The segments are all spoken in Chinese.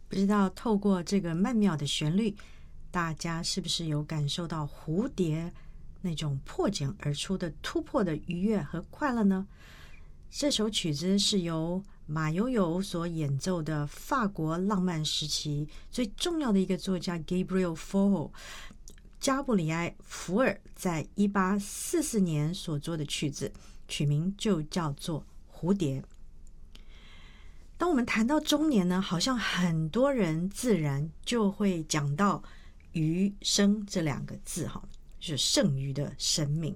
不知道透过这个曼妙的旋律，大家是不是有感受到蝴蝶那种破茧而出的突破的愉悦和快乐呢？这首曲子是由马友友所演奏的法国浪漫时期最重要的一个作家 Gabriel Fauré 加布里埃·福尔在1844年所做的曲子，曲名就叫做《蝴蝶》。当我们谈到中年呢，好像很多人自然就会讲到余生这两个字哈，就是剩余的生命。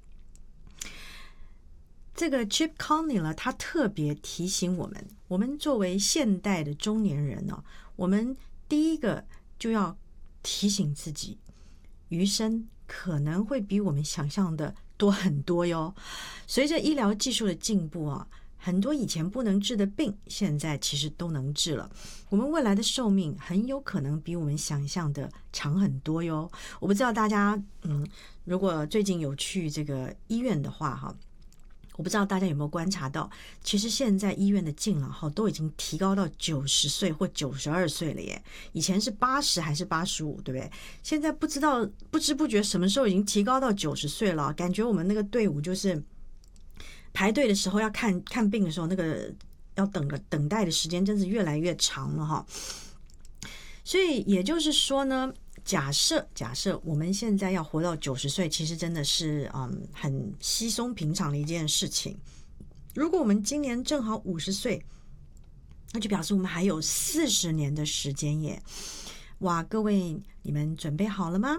这个 Chip Conley 呢，他特别提醒我们作为现代的中年人呢，我们第一个就要提醒自己，余生可能会比我们想象的多很多哟。随着医疗技术的进步啊，很多以前不能治的病，现在其实都能治了。我们未来的寿命很有可能比我们想象的长很多哟。我不知道大家，如果最近有去这个医院的话，哈，我不知道大家有没有观察到，其实现在医院的敬老号都已经提高到90岁或92岁了耶。以前是80还是85，对不对？现在不知不觉什么时候已经提高到90岁了，感觉我们那个队伍就是排队的时候要看病的时候，那个要等待的时间真是越来越长了哈。所以也就是说呢，假设我们现在要活到90岁，其实真的是很稀松平常的一件事情。如果我们今年正好50岁，那就表示我们还有40年的时间耶。哇，各位你们准备好了吗？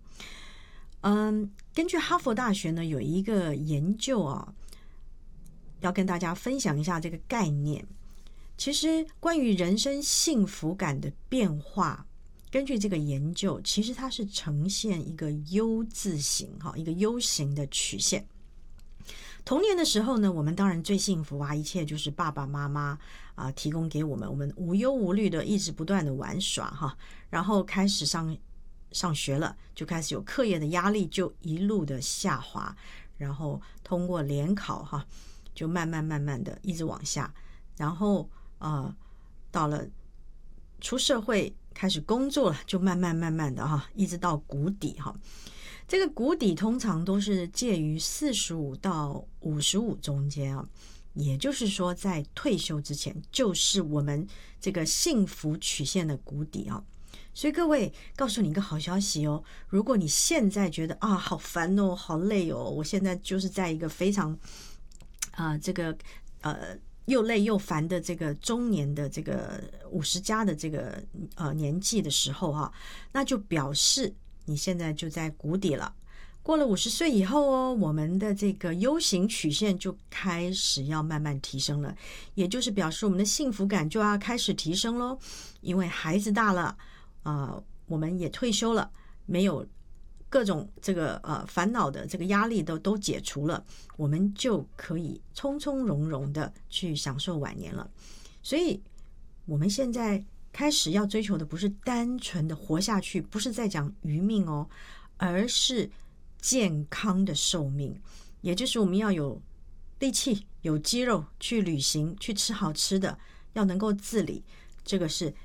根据哈佛大学呢有一个研究啊，要跟大家分享一下这个概念。其实关于人生幸福感的变化，根据这个研究，其实它是呈现一个 U 字形，一个 U 型的曲线。童年的时候呢，我们当然最幸福啊，一切就是爸爸妈妈提供给我们无忧无虑的一直不断的玩耍哈。然后开始上学了，就开始有课业的压力，就一路的下滑，然后通过联考哈，就慢慢的一直往下，然后到了出社会开始工作了，就慢慢的哈，一直到谷底哈。这个谷底通常都是介于45到55中间啊，也就是说在退休之前就是我们这个幸福曲线的谷底啊。所以各位，告诉你一个好消息哦，如果你现在觉得好烦哦，好累哦，我现在就是在一个非常这个又累又烦的这个中年的这个50加的这个年纪的时候哈，那就表示你现在就在谷底了。过了50岁以后哦，我们的这个 U 型曲线就开始要慢慢提升了，也就是表示我们的幸福感就要开始提升咯。因为孩子大了我们也退休了，没有各种这个烦恼的这个压力都解除了，我们就可以从从容容的去享受晚年了。所以我们现在开始要追求的不是单纯的活下去，不是在讲余命哦，而是健康的寿命，也就是我们要有力气有肌肉去旅行，去吃好吃的，要能够自理，这个是